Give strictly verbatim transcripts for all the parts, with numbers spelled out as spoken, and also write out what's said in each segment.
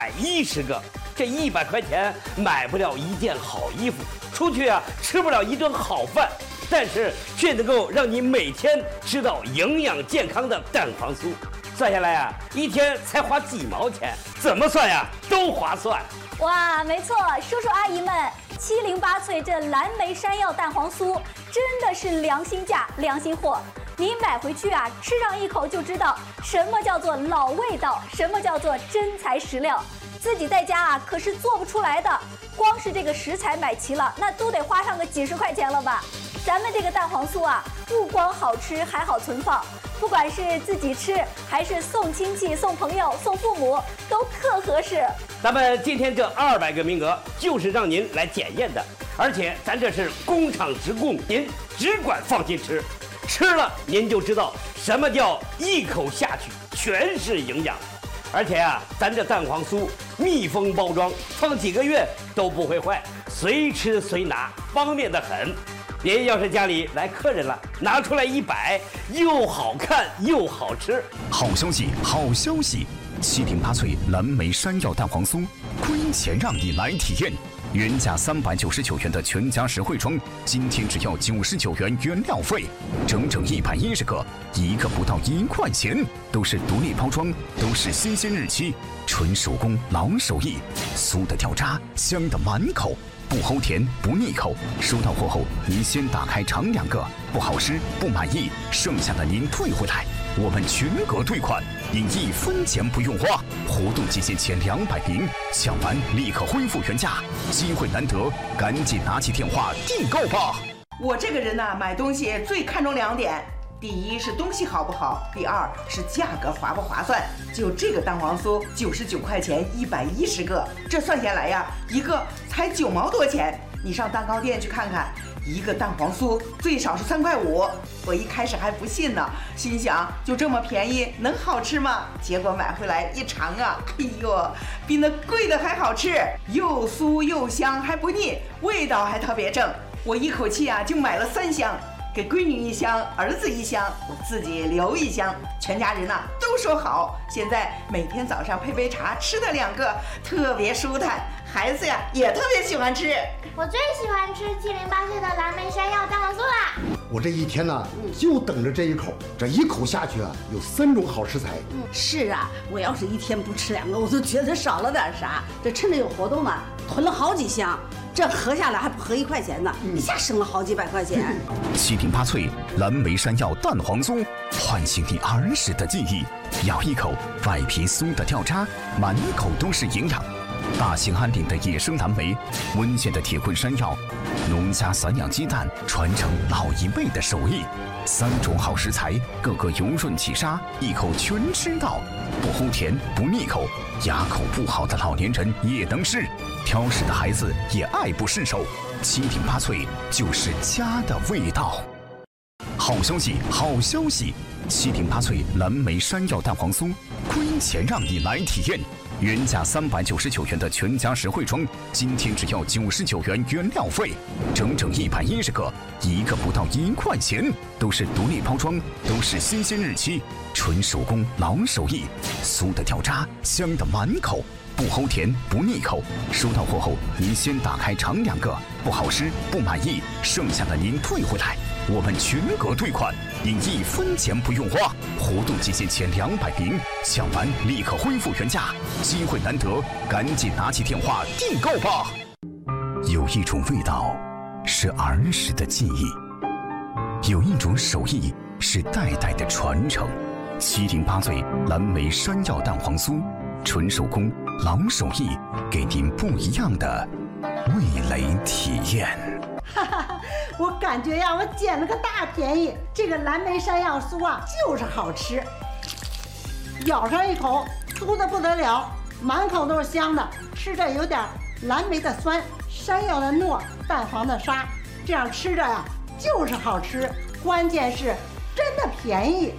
一十个，这一百块钱买不了一件好衣服，出去啊吃不了一顿好饭，但是却能够让你每天吃到营养健康的蛋黄酥。算下来啊，一天才花几毛钱，怎么算呀都划算。 哇，没错，叔叔阿姨们，七零八脆这蓝莓山药蛋黄酥真的是良心价、良心货。你买回去啊，吃上一口就知道什么叫做老味道，什么叫做真材实料。自己在家啊可是做不出来的，光是这个食材买齐了，那都得花上个几十块钱了吧。咱们这个蛋黄酥啊，不光好吃，还好存放。不管是自己吃，还是送亲戚、送朋友、送父母，都特合适。 咱们今天这二百个名额，就是让您来检验的，而且咱这是工厂直供，您只管放心吃，吃了您就知道什么叫一口下去全是营养。而且啊，咱这蛋黄酥密封包装，放几个月都不会坏，随吃随拿，方便得很。您要是家里来客人了，拿出来一摆，又好看又好吃。 好消息，好消息！七零八脆蓝莓山药蛋黄酥，亏钱让你来体验。原价三百九十九元的全家实惠装，今天只要九十九元原料费，整整一百一十个，一个不到一块钱，都是独立包装，都是新鲜日期，纯手工老手艺，酥的掉渣，香的满口。不齁甜不腻口，收到货后您先打开尝两个，不好吃不满意，剩下的您退回来，我们全额退款，您一分钱不用花。活动期限前两百名，抢完立刻恢复原价，机会难得，赶紧拿起电话订购吧。 我这个人呢、啊，买东西最看重两点。第一是东西好不好，第二是价格划不划算。就这个蛋黄酥，九十九块钱一百一十个，这算下来呀，一个才九毛多钱。你上蛋糕店去看看，一个蛋黄酥最少是三块五。我一开始还不信呢，心想就这么便宜，能好吃吗？结果买回来一尝啊，哎呦，比那贵的还好吃，又酥又香，还不腻，味道还特别正。我一口气啊就买了三箱。给闺女一箱，儿子一箱，我自己留一箱，全家人呐、啊、都说好。现在每天早上配杯茶，吃的两个特别舒坦，孩子呀也特别喜欢吃。 我最喜欢吃七零八碎的蓝莓山药蛋黄酥啦！ 我这一天呢，就等着这一口，这一口下去啊，有三种好食材。 嗯，是啊，我要是一天不吃两个，我都觉得少了点啥。这趁着有活动呢，囤了好几箱。这合下来还不合一块钱呢，一下省了好几百块钱。 七零八脆蓝莓山药蛋黄酥，唤醒你儿时的记忆。咬一口，外皮酥的掉渣，满口都是营养。大兴安岭的野生蓝莓，温县的铁棍山药，农家散养鸡蛋，传承老一辈的手艺。三种好食材，个个油润起沙，一口全吃到，不齁甜不腻口，牙口不好的老年人也能吃，挑食的孩子也爱不释手。七零八脆就是家的味道。好消息，好消息！七零八脆蓝莓山药蛋黄酥，亏钱让你来体验。原价三百九十九元的全家实惠装，今天只要九十九元原料费，整整一百一十个，一个不到一块钱，都是独立包装，都是新鲜日期，纯手工老手艺，酥的掉渣，香的满口。不齁甜不腻口，收到货后您先打开尝两个，不好吃不满意，剩下的您退回来，我们全额退款，您一分钱不用花。活动期限前两百名，抢完立刻恢复原价，机会难得，赶紧拿起电话订购吧。有一种味道是儿时的记忆，有一种手艺是代代的传承。七零八脆蓝莓山药蛋黄酥，纯手工老手艺，给您不一样的味蕾体验。 哈哈，我感觉呀，我捡了个大便宜。这个蓝莓山药酥啊，就是好吃，咬上一口，酥的不得了，满口都是香的，吃着有点蓝莓的酸，山药的糯，蛋黄的沙，这样吃着呀就是好吃，关键是真的便宜。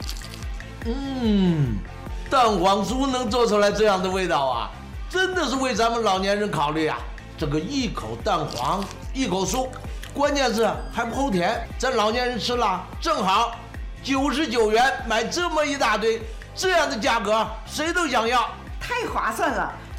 嗯，蛋黄酥能做出来这样的味道啊，真的是为咱们老年人考虑啊。这个一口蛋黄一口酥，关键是还不齁甜，咱老年人吃了正好。九十九元买这么一大堆，这样的价格谁都想要， 太划算了。